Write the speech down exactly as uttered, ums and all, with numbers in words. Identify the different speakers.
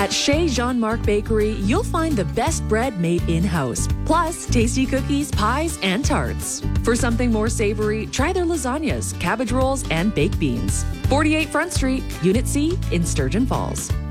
Speaker 1: At Chez Jean-Marc Bakery, you'll find the best bread made in-house, plus tasty cookies, pies, and tarts. For something more savory, try their lasagnas, cabbage rolls, and baked beans. forty-eight Front Street, Unit C in Sturgeon Falls.